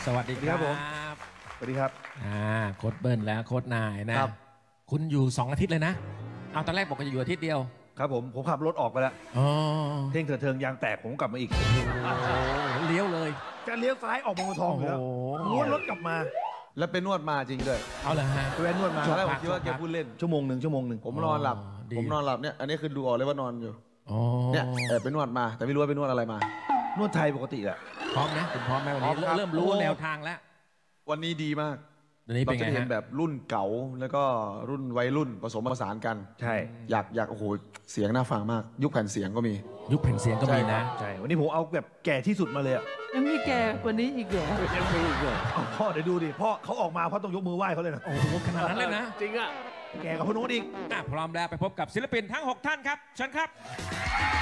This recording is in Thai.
สวัสดีครับสวัสดีครับโค้ชเบิ้ลและโค้ชนายนะครับ คุณอยู่2 อาทิตย์เลยนะ เอาตอนแรกบอกว่าจะอยู่อาทิตย์เดียวครับผมขับรถออกไปแล้วอ๋อเท่งเถิดเทิงยางแตกผมกลับมาอีกเลี้ยวเลยจะเลี้ยวซ้ายออกบางบัวทองอยู่แล้วโอ้โหม้วนรถกลับมาแล้วไปนวดมาจริงด้วยเอาเลยฮะไปแวนนวดมาตอนแรกผพัมกคิดว่าแกพักพูดเล่นชั่วโมงหนึ่งผมนอนหลับดีผมนอนหลับเนี่ย อันนี้คือดูออกเลยว่านอนอยู่อ๋อเนี่ยไปนวดมา แต่ไม่รู้ว่าไปนวดอะไรมานวดไทยปกติแหละพร้อมนะคุณพร้อมไหมวันนี้พร้อมครับเริ่มรู้แนวทางแล้ววันนี้ดีมากตอนนี้เราเป็นจะไงเห็นฮะแบบรุ่นเก่าแล้วก็รุ่นวัยรุ่นผสมผสานกันใช่อยากโอ้โหเสียงน่าฟังมาก ยุคแผ่นเสียงก็มียุคแผ่นเสียงก็มีนะใช่วันนี้ผมเอาแบบแก่ที่สุดมาเลยอะยังมีแก่กว่านี้อีกเหรอเอาพ่อเดี๋ยวดูดิพ่อเขาออกมาพ่อต้องยกมือไหว้เขาเลยนะโอ้โหขนาดนั้นเลยนะจริงอะแก่กับพ่อโน้ตอีกพร้อมแล้วไปพบกับศิลปินทั้ง 6 ท่านครับเชิญครับ